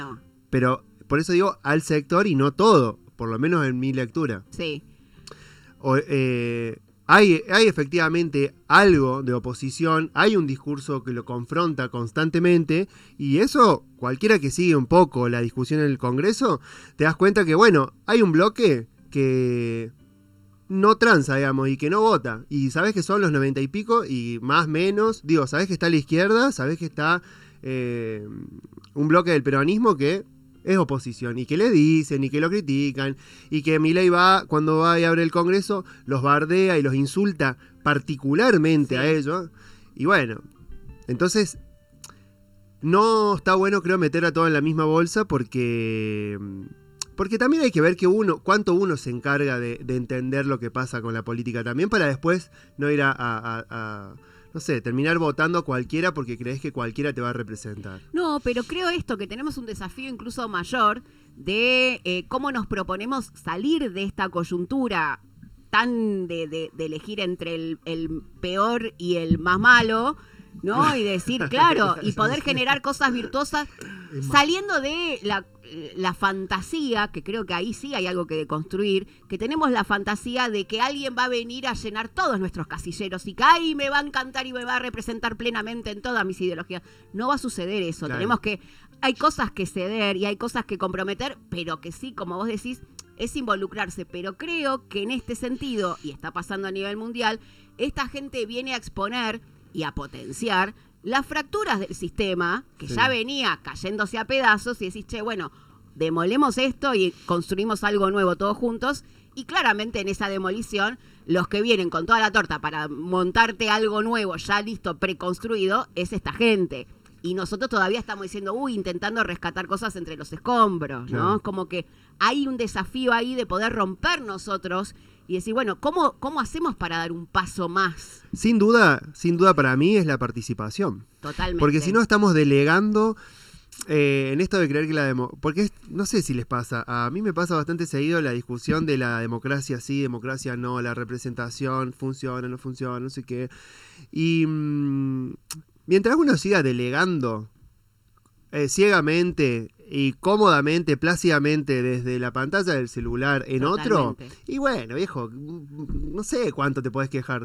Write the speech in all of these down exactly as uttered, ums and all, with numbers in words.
Pero por eso digo al sector y no todo, por lo menos en mi lectura. Sí. O, eh, hay, hay efectivamente algo de oposición, hay un discurso que lo confronta constantemente, y eso, cualquiera que sigue un poco la discusión en el Congreso, te das cuenta que, bueno, hay un bloque que no tranza, digamos, y que no vota. Y sabés que son los noventa y pico, y más menos, digo, sabés que está a la izquierda, sabés que está eh, un bloque del peronismo que es oposición, y que le dicen, y que lo critican, y que Milei va, cuando va y abre el Congreso, los bardea y los insulta particularmente sí. a ellos. Y bueno, entonces no está bueno, creo, meter a todo en la misma bolsa, porque porque también hay que ver que uno, cuánto uno se encarga de, de entender lo que pasa con la política también, para después no ir a, a, a, a no sé, terminar votando a cualquiera porque crees que cualquiera te va a representar. No, pero creo esto, que tenemos un desafío incluso mayor de eh, cómo nos proponemos salir de esta coyuntura tan de, de, de elegir entre el, el peor y el más malo, ¿no? Y decir, claro, y poder generar cosas virtuosas saliendo de la, la fantasía, que creo que ahí sí hay algo que deconstruir, que tenemos la fantasía de que alguien va a venir a llenar todos nuestros casilleros y que ahí me va a encantar y me va a representar plenamente en todas mis ideologías. No va a suceder eso. Claro. Tenemos que, hay cosas que ceder y hay cosas que comprometer, pero que sí, como vos decís, es involucrarse. Pero creo que en este sentido, y está pasando a nivel mundial, esta gente viene a exponer y a potenciar las fracturas del sistema, que sí. ya venía cayéndose a pedazos, y decís, che, bueno, demolemos esto y construimos algo nuevo todos juntos, y claramente en esa demolición, los que vienen con toda la torta para montarte algo nuevo, ya listo, preconstruido, es esta gente. Y nosotros todavía estamos diciendo, uy, intentando rescatar cosas entre los escombros, ¿no? Claro. Como que hay un desafío ahí de poder romper nosotros y decir, bueno, ¿cómo, cómo hacemos para dar un paso más? Sin duda, sin duda para mí es la participación. Totalmente. Porque si no estamos delegando eh, en esto de creer que la demo... Porque es, no sé si les pasa, a mí me pasa bastante seguido la discusión de la democracia sí, democracia no, la representación funciona, no funciona, no sé qué. Y mmm, mientras uno siga delegando eh, ciegamente y cómodamente, plácidamente desde la pantalla del celular en Totalmente. Otro, y bueno, viejo, no sé cuánto te podés quejar,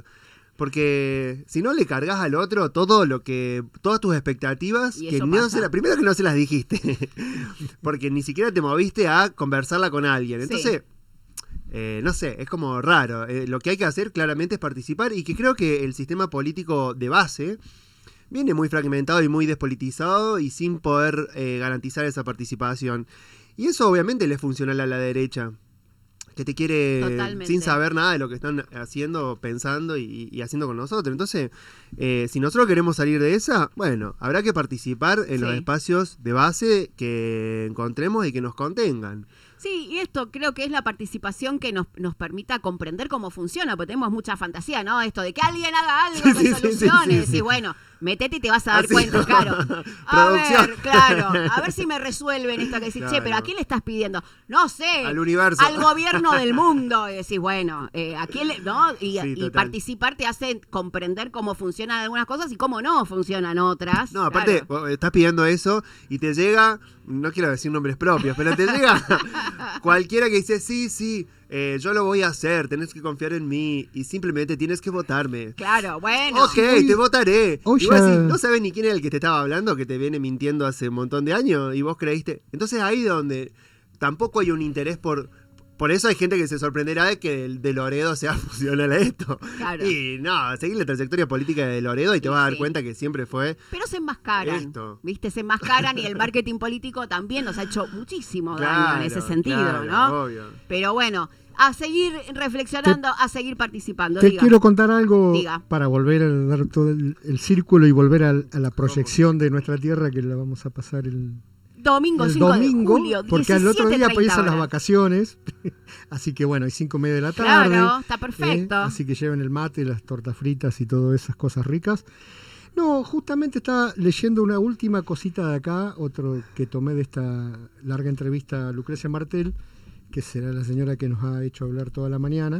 porque si no le cargas al otro todo lo que, todas tus expectativas, que no se la, primero que no se las dijiste, porque ni siquiera te moviste a conversarla con alguien, entonces sí. eh, no sé, es como raro, eh, lo que hay que hacer claramente es participar, y que creo que el sistema político de base viene muy fragmentado y muy despolitizado y sin poder eh, garantizar esa participación. Y eso obviamente le funciona a la derecha, que te quiere Totalmente. Sin saber nada de lo que están haciendo, pensando y, y haciendo con nosotros. Entonces, eh, si nosotros queremos salir de esa, bueno, habrá que participar en sí. los espacios de base que encontremos y que nos contengan. Sí, y esto creo que es la participación que nos, nos permita comprender cómo funciona, porque tenemos mucha fantasía, ¿no? Esto de que alguien haga algo, sí, que sí, solucione, sí, sí, sí, y bueno, metete y te vas a dar Así, cuenta, claro. A ver, claro, a ver si me resuelven esto que decís, claro. che, pero ¿a quién le estás pidiendo? No sé, al universo, al gobierno del mundo, y decís, bueno, eh, ¿a quién le, no? Y, sí, y participar te hace comprender cómo funcionan algunas cosas y cómo no funcionan otras. No, aparte, claro. estás pidiendo eso y te llega, no quiero decir nombres propios, pero te llega cualquiera que dice, sí, sí, eh, yo lo voy a hacer, tenés que confiar en mí y simplemente tienes que votarme. Claro, bueno. Ok, sí. te votaré. Oye. Y vos decís, no sabés ni quién es el que te estaba hablando, que te viene mintiendo hace un montón de años y vos creíste. Entonces ahí donde tampoco hay un interés por... Por eso hay gente que se sorprenderá de que el de Loredo sea funcional a esto. Claro. Y no, seguir la trayectoria política de Loredo y te sí, vas a dar sí. cuenta que siempre fue. Pero se enmascaran. Esto. ¿Viste? Se enmascaran y el marketing político también nos ha hecho muchísimo daño claro, en ese sentido, claro, ¿no? Obvio. Pero bueno, a seguir reflexionando, te, a seguir participando. Te diga. quiero contar algo diga. Para volver a dar todo el, el círculo y volver a, a la proyección de nuestra tierra, que la vamos a pasar el. Domingo, el cinco domingo, de julio, porque al otro día pues a las vacaciones, así que bueno, hay cinco y media de la tarde. Claro, está perfecto. Eh, así que lleven el mate, las tortas fritas y todas esas cosas ricas. No, justamente estaba leyendo una última cosita de acá, otro que tomé de esta larga entrevista a Lucrecia Martel, que será la señora que nos ha hecho hablar toda la mañana.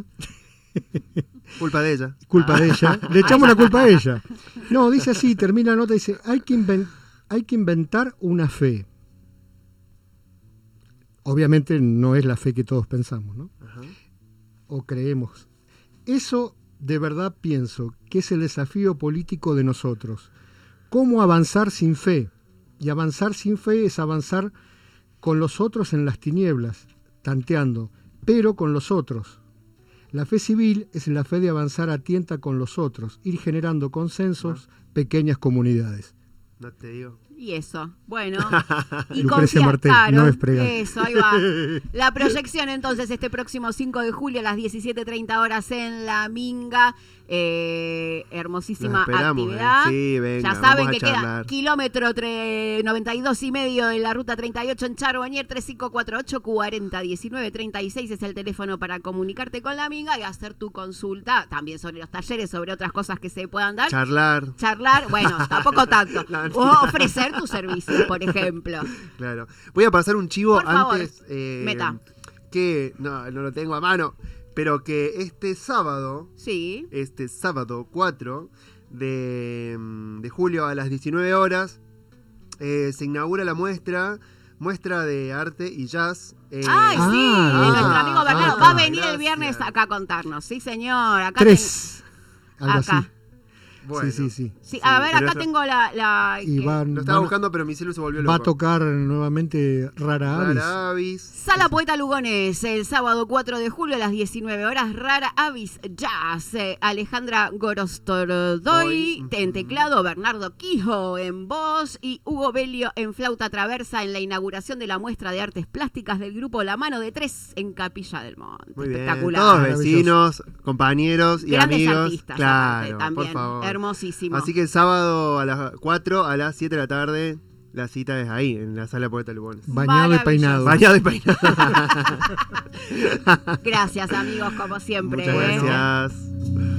Culpa de ella. Culpa ah. de ella. Le echamos la culpa a ella. No, dice así, termina la nota, dice, hay que, inven- hay que inventar una fe. obviamente no es la fe que todos pensamos, ¿no? Ajá. O creemos. Eso de verdad pienso que es el desafío político de nosotros. ¿Cómo avanzar sin fe? Y avanzar sin fe es avanzar con los otros en las tinieblas, tanteando, pero con los otros. La fe civil es la fe de avanzar a tienta con los otros, ir generando consensos, pequeñas comunidades. No te digo. Y eso, bueno. Y Lucrecia confiar, Martel, claro, no es pregar. eso, ahí va. La proyección entonces este próximo cinco de julio a las diecisiete treinta horas en La Minga. Eh, hermosísima Los esperamos, actividad. eh. Sí, venga, ya saben vamos a que queda charlar. kilómetro tre- noventa y dos y medio de la ruta treinta y ocho en Charbonnier. Tres cinco cuatro ocho, cuarenta, diecinueve, treinta y seis es el teléfono para comunicarte con La Minga y hacer tu consulta también sobre los talleres, sobre otras cosas que se puedan dar. Charlar. Charlar, bueno, tampoco tanto. No, no. O ofrecer tus servicios, por ejemplo. Claro. Voy a pasar un chivo Por favor, antes. eh, meta. Que no, no lo tengo a mano. Pero que este sábado, Sí. este sábado cuatro de, de julio a las diecinueve horas, eh, se inaugura la muestra, muestra de arte y jazz. eh, Ay, sí, Ah, de nuestro ah, amigo Bernardo. ah, Va a venir el gracias. viernes acá a contarnos. Sí, señor. Acá Tres. ten- Algo acá. así. bueno. Sí, sí, sí. Sí, a ver, pero acá eso- tengo la... la Y que- van, Lo estaba van- buscando, pero mi celu se volvió loco. va a tocar nuevamente Rara Avis. Rara Avis. Sala Poeta Lugones, el sábado cuatro de julio a las diecinueve horas, Rara Avis Jazz, eh, Alejandra Gorostordoy Doy. en teclado, Bernardo Quijo en voz y Hugo Belio en flauta traversa en la inauguración de la muestra de artes plásticas del grupo La Mano de Tres en Capilla del Monte. Muy bien. Espectacular. Todos Maravilloso. vecinos, compañeros y Grandes amigos. artistas, claro, aparte, también. por favor. Hermosísimo. Así que el sábado a las cuatro, a las siete de la tarde, la cita es ahí, en la sala Poeta Lugones. Bañado y Maravilloso. peinado. Bañado y peinado. Gracias, amigos, como siempre. Muchas ¿eh? gracias.